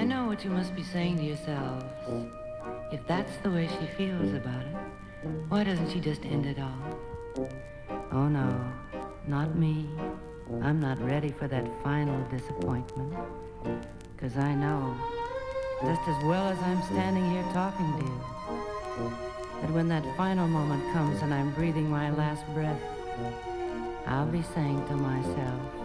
know what you must be saying to yourselves. If that's the way she feels about it, why doesn't she just end it all? Oh no, not me. I'm not ready for that final disappointment. 'Cause I know, just as well as I'm standing here talking to you, that when that final moment comes and I'm breathing my last breath, I'll be saying to myself,